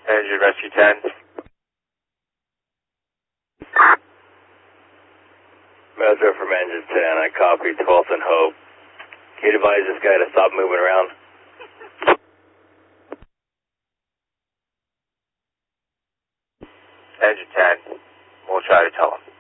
Engine Rescue 10. Metro from Engine 10, I copy 12th and Hope. Can you advise this guy to stop moving around? Engine 10. We'll try to tell him.